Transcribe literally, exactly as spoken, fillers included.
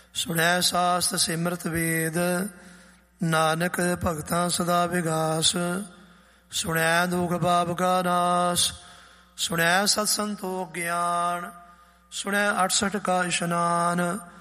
ਸੁਣੈ ਸਾਸਤ ਸਿਮਰਤ ਵੇਦ, ਨਾਨਕ ਭਗਤਾਂ ਸਦਾ ਵਿਗਾਸ। ਸੁਣੈ ਦੁਖ ਪਾਪ ਕਾ ਨਾਸ, ਸੁਣੈ ਸਤ ਸੰਤੋਖ ਗਿਆਨ। ਸੁਣੈ ਅਠਸਠ ਕਾ ਇਸ਼ਨਾਨ,